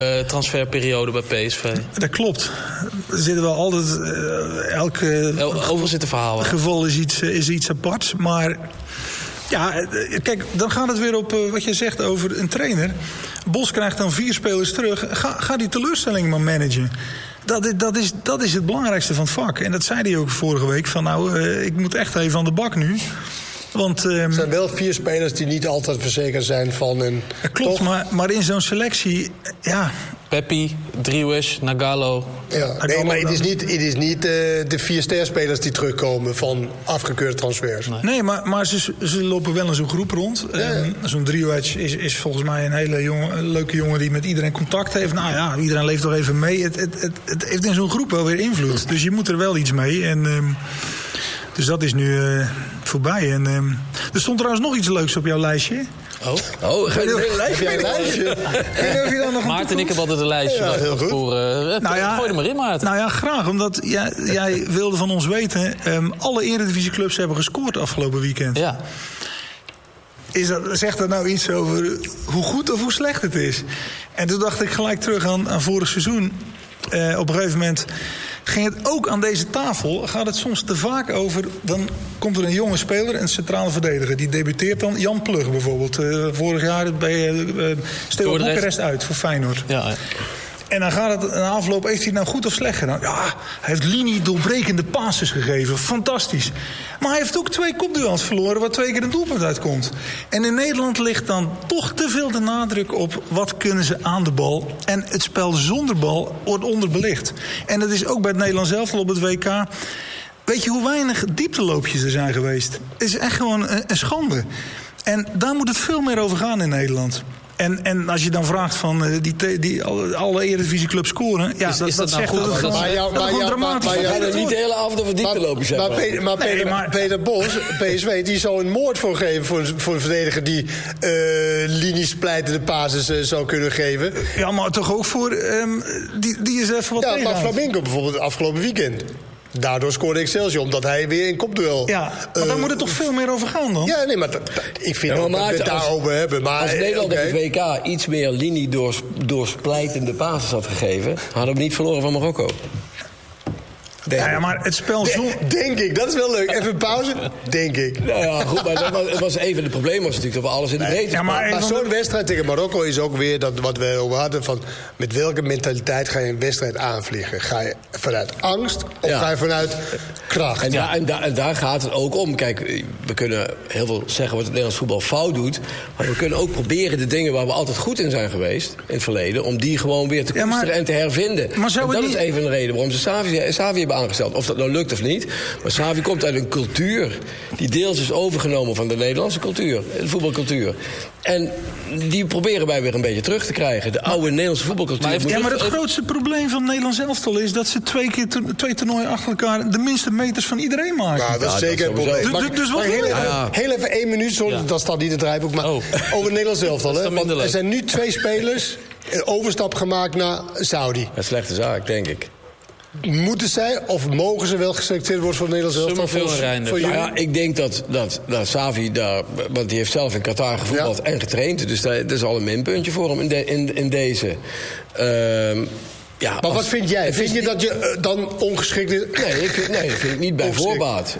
transferperiode bij PSV. Dat klopt. Er zitten wel altijd... Overal zitten verhalen. Geval is iets aparts. Maar ja, kijk, dan gaat het weer op wat je zegt over een trainer. Bos krijgt dan 4 spelers terug. Ga die teleurstelling maar managen. Dat is het belangrijkste van het vak. En dat zei hij ook vorige week. Van ik moet echt even aan de bak nu. Want, er zijn wel 4 spelers die niet altijd verzekerd zijn van een... Klopt, maar in zo'n selectie... ja. Peppi, Driouech, Nagalo. Ja, nee, maar het is niet de 4 sterspelers die terugkomen van afgekeurde transfers. Nee, maar ze lopen wel in zo'n groep rond. Ja. Zo'n Driouech is volgens mij een hele leuke jongen die met iedereen contact heeft. Nou ja, iedereen leeft toch even mee. Het heeft in zo'n groep wel weer invloed. Dus je moet er wel iets mee. En... Dus dat is nu voorbij. En, er stond trouwens nog iets leuks op jouw lijstje. Ga je een hele lijstje? Heb jij een lijstje? Maarten en ik heb altijd een lijstje. Ja, heel goed. Gooi er maar in, Maarten. Nou ja, graag. Omdat jij wilde van ons weten... alle eredivisieclubs hebben gescoord afgelopen weekend. Ja. Zegt dat nou iets over hoe goed of hoe slecht het is? En toen dacht ik gelijk terug aan vorig seizoen. Op een gegeven moment... ging het ook aan deze tafel, gaat het soms te vaak over... dan komt er een jonge speler, een centrale verdediger... die debuteert dan, Jan Plug bijvoorbeeld. Vorig jaar bij Steaua Boekarest uit voor Feyenoord. Ja. En dan gaat het, na afloop, heeft hij het nou goed of slecht gedaan? Ja, hij heeft linie-doorbrekende passes gegeven. Fantastisch. Maar hij heeft ook 2 kopduels verloren... waar 2 keer een doelpunt uitkomt. En in Nederland ligt dan toch te veel de nadruk op... wat kunnen ze aan de bal. En het spel zonder bal wordt onderbelicht. En dat is ook bij het Nederlands elftal op het WK... Weet je hoe weinig diepteloopjes er zijn geweest? Het is echt gewoon een schande. En daar moet het veel meer over gaan in Nederland. En als je dan vraagt van alle eredivisieclubs scoren... Ja, is dat zegt dat het gewoon dramatisch is. Maar jij niet de hele avond over diepteloopjes hebben. Maar Peter Bos, PSV, die zou een moord voor geven... voor een verdediger die liniesplijtende passes zou kunnen geven. Ja, maar toch ook voor... die is even wat tegen. Maar Flamengo bijvoorbeeld afgelopen weekend... Daardoor scoorde Excelsior, omdat hij weer in kopduel... Ja, maar daar moet het toch veel meer over gaan dan? Ja, nee, maar ik vind dat we het daarover hebben. Maar, als Nederland op het WK iets meer linie doorsplijtende passes had gegeven... hadden we niet verloren van Marokko. Ja, maar het spel denk ik, dat is wel leuk. Even pauze, denk ik. Nou ja, goed, maar het was even het probleem was natuurlijk dat we alles in de breedte... Ja, maar zo'n wedstrijd tegen Marokko is ook weer dat wat we over hadden... van met welke mentaliteit ga je een wedstrijd aanvliegen? Ga je vanuit angst of ga je vanuit kracht? En daar gaat het ook om. Kijk, we kunnen heel veel zeggen wat het Nederlands voetbal fout doet... maar we kunnen ook proberen de dingen waar we altijd goed in zijn geweest... in het verleden, om die gewoon weer te koesteren en te hervinden. Maar en dat is even een reden waarom ze Xavi hebben aangesteld. Of dat nou lukt of niet. Maar Xavi komt uit een cultuur die deels is overgenomen van de Nederlandse cultuur. De voetbalcultuur. En die proberen wij weer een beetje terug te krijgen. De oude Nederlandse voetbalcultuur. Maar het grootste probleem van het Nederlands elftal is... dat ze 2 toernooien achter elkaar de minste meters van iedereen maken. Nou, dat is zeker een probleem. Dus wat heel even 1 minuut, dat staat niet in het draaiboek... maar over het Nederlands elftal. Er zijn nu 2 spelers een overstap gemaakt naar Saudi. Een slechte zaak, denk ik. Moeten zij of mogen ze wel geselecteerd worden voor het Nederlands elftal? Ik denk dat Xavi daar... want die heeft zelf in Qatar gevoetbald en getraind. Dus dat is al een minpuntje voor hem in deze... maar wat vind jij? Vind je dat je dan ongeschikt is? Nee, dat vind ik niet bij voorbaat.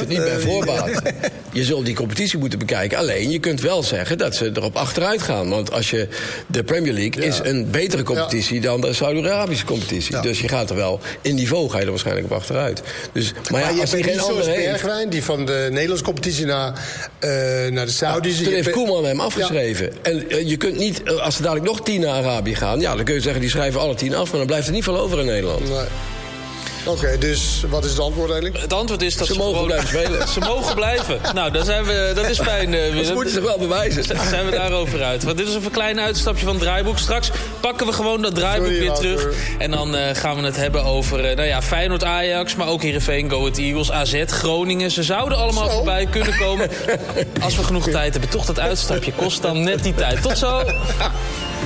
Je zult die competitie moeten bekijken. Alleen, je kunt wel zeggen dat ze erop achteruit gaan. Want als je de Premier League is een betere competitie... dan de Saudi-Arabische competitie. Ja. Dus je gaat er wel... in niveau ga je er waarschijnlijk op achteruit. Dus, maar je hebt geen andere Bergwijn... die van de Nederlandse competitie naar de Saudis... toen heeft Koeman hem afgeschreven. Ja. En je kunt niet... als er dadelijk nog 10 naar Arabië gaan... ja, dan kun je zeggen, die schrijven alle 10 af... maar dan blijft er niet veel over in Nederland. Nee. Oké, dus wat is het antwoord eigenlijk? Het antwoord is dat ze mogen blijven spelen. Ze mogen blijven. Nou, dat is fijn. Dat moeten ze wel bewijzen. Dan zijn we daarover uit. Want dit is een klein uitstapje van het draaiboek. Straks pakken we gewoon dat draaiboek weer terug. En dan gaan we het hebben over Feyenoord, Ajax... maar ook Heerenveen, Go Ahead Eagles, AZ, Groningen. Ze zouden allemaal voorbij kunnen komen. Als we genoeg tijd hebben. Toch dat uitstapje kost dan net die tijd. Tot zo!